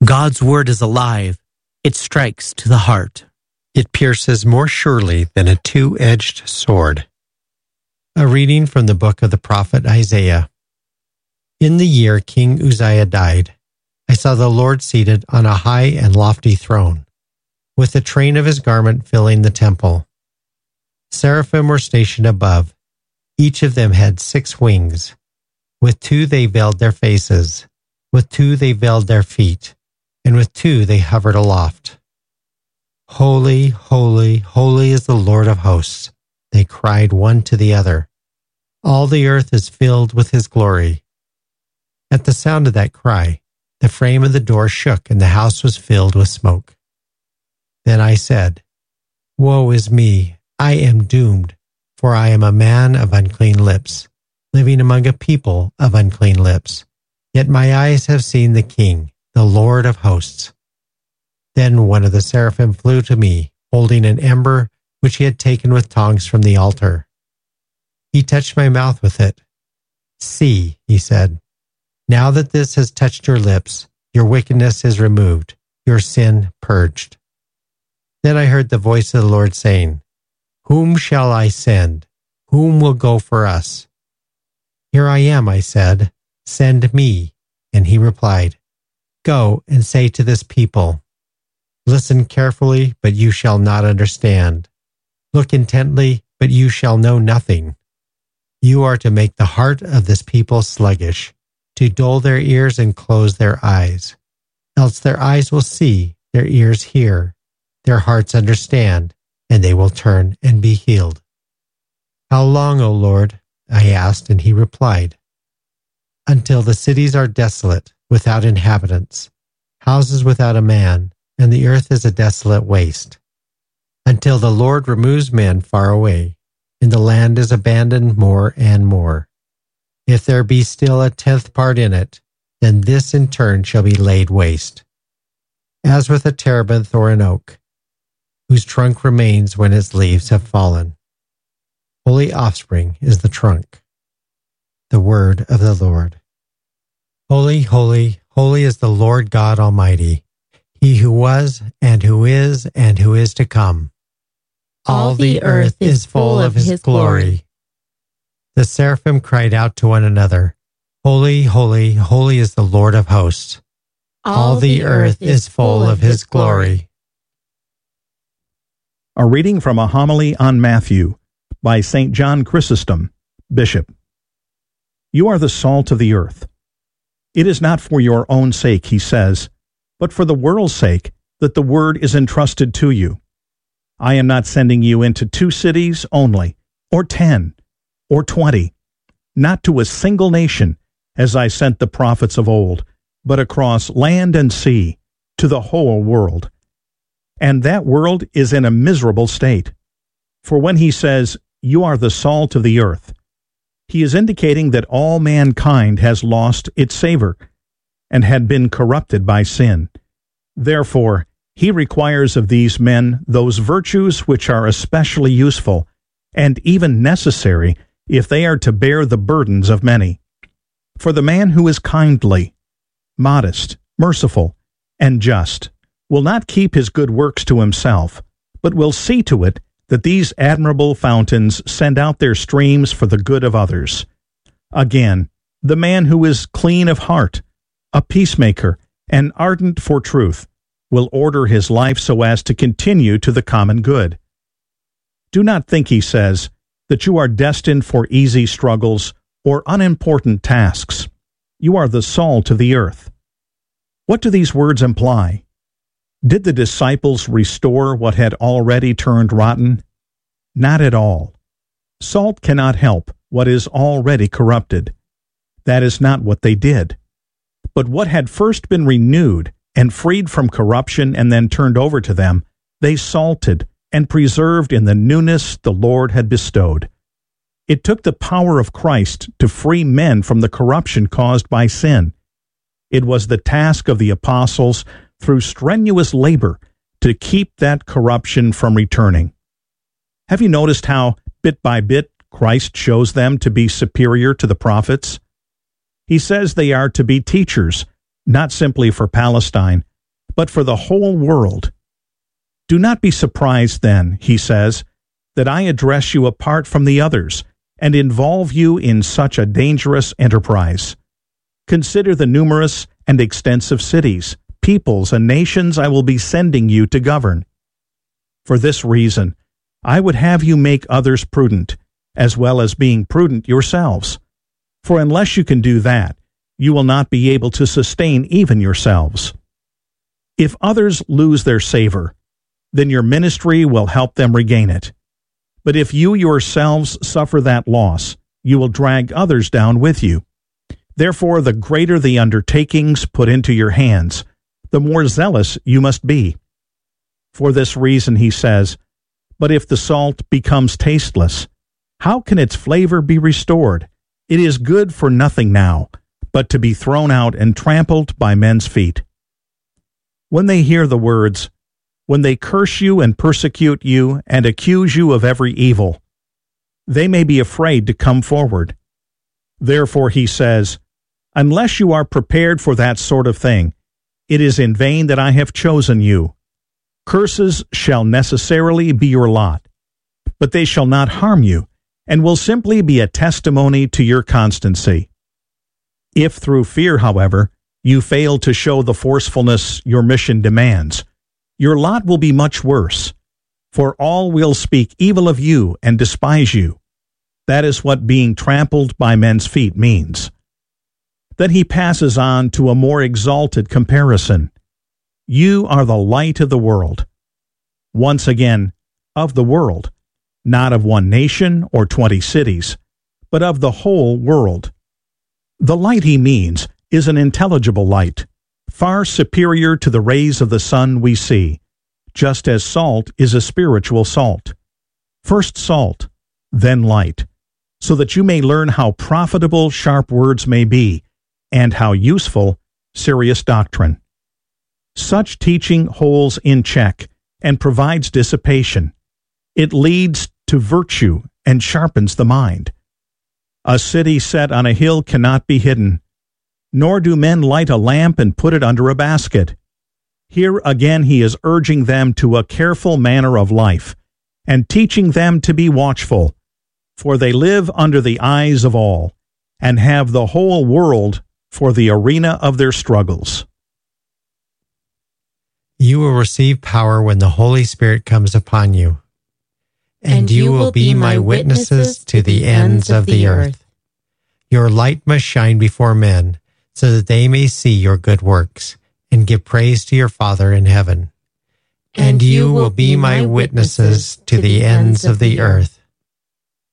God's word is alive. It strikes to the heart. It pierces more surely than a two-edged sword. A reading from the book of the prophet Isaiah. In the year King Uzziah died, I saw the Lord seated on a high and lofty throne, with the train of his garment filling the temple. Seraphim were stationed above. Each of them had 6 wings. With 2 they veiled their faces, with 2 they veiled their feet, and with 2 they hovered aloft. Holy, holy, holy is the Lord of hosts, they cried one to the other. All the earth is filled with his glory. At the sound of that cry, the frame of the door shook and the house was filled with smoke. Then I said, Woe is me, I am doomed, for I am a man of unclean lips, living among a people of unclean lips. Yet my eyes have seen the King, the Lord of hosts. Then one of the seraphim flew to me, holding an ember which he had taken with tongs from the altar. He touched my mouth with it. See, he said, now that this has touched your lips, your wickedness is removed, your sin purged. Then I heard the voice of the Lord saying, Whom shall I send? Whom will go for us? Here I am, I said, send me. And he replied, Go and say to this people, Listen carefully, but you shall not understand. Look intently, but you shall know nothing. You are to make the heart of this people sluggish, to dull their ears and close their eyes. Else their eyes will see, their ears hear, their hearts understand, and they will turn and be healed. How long, O Lord? I asked, and he replied, Until the cities are desolate, without inhabitants, houses without a man, and the earth is a desolate waste. Until the Lord removes men far away, and the land is abandoned more and more. If there be still a 10th part in it, then this in turn shall be laid waste. As with a terebinth or an oak, whose trunk remains when its leaves have fallen. Holy offspring is the trunk. The word of the Lord. Holy, holy, holy is the Lord God Almighty, he who was, and who is to come. All the earth is full of his glory. The seraphim cried out to one another, Holy, holy, holy is the Lord of hosts. All the earth is full of his glory. A reading from a homily on Matthew by St. John Chrysostom, Bishop. You are the salt of the earth. It is not for your own sake, he says, but for the world's sake that the word is entrusted to you. I am not sending you into 2 cities only, or 10, or 20, not to a single nation, as I sent the prophets of old, but across land and sea, to the whole world. And that world is in a miserable state. For when he says, You are the salt of the earth, he is indicating that all mankind has lost its savor, and had been corrupted by sin. Therefore, he requires of these men those virtues which are especially useful, and even necessary if they are to bear the burdens of many. For the man who is kindly, modest, merciful, and just will not keep his good works to himself, but will see to it that these admirable fountains send out their streams for the good of others. Again, the man who is clean of heart, a peacemaker, and ardent for truth, will order his life so as to continue to the common good. Do not think, he says, that you are destined for easy struggles or unimportant tasks. You are the salt of the earth. What do these words imply? Did the disciples restore what had already turned rotten? Not at all. Salt cannot help what is already corrupted. That is not what they did. But what had first been renewed and freed from corruption and then turned over to them, they salted and preserved in the newness the Lord had bestowed. It took the power of Christ to free men from the corruption caused by sin. It was the task of the apostles, through strenuous labor, to keep that corruption from returning. Have you noticed how, bit by bit, Christ shows them to be superior to the prophets? He says they are to be teachers, not simply for Palestine, but for the whole world. Do not be surprised then, he says, that I address you apart from the others and involve you in such a dangerous enterprise. Consider the numerous and extensive cities, peoples, and nations I will be sending you to govern. For this reason, I would have you make others prudent, as well as being prudent yourselves. For unless you can do that, you will not be able to sustain even yourselves. If others lose their savor, then your ministry will help them regain it. But if you yourselves suffer that loss, you will drag others down with you. Therefore, the greater the undertakings put into your hands, the more zealous you must be. For this reason, he says, but if the salt becomes tasteless, how can its flavor be restored? It is good for nothing now, but to be thrown out and trampled by men's feet. When they hear the words, when they curse you and persecute you and accuse you of every evil, they may be afraid to come forward. Therefore, he says, unless you are prepared for that sort of thing, it is in vain that I have chosen you. Curses shall necessarily be your lot, but they shall not harm you, and will simply be a testimony to your constancy. If through fear, however, you fail to show the forcefulness your mission demands, your lot will be much worse, for all will speak evil of you and despise you. That is what being trampled by men's feet means. Then he passes on to a more exalted comparison. You are the light of the world. Once again, of the world, not of one nation or 20 cities, but of the whole world. The light he means is an intelligible light, far superior to the rays of the sun we see, just as salt is a spiritual salt. First salt, then light, so that you may learn how profitable sharp words may be, and how useful serious doctrine. Such teaching holds in check and provides dissipation. It leads to virtue and sharpens the mind. A city set on a hill cannot be hidden, nor do men light a lamp and put it under a basket. Here again he is urging them to a careful manner of life, and teaching them to be watchful, for they live under the eyes of all, and have the whole world for the arena of their struggles. You will receive power when the Holy Spirit comes upon you, and you will be my witnesses to the ends of the earth. Your light must shine before men, so that they may see your good works, and give praise to your Father in heaven. And you will be my witnesses to the ends of the earth.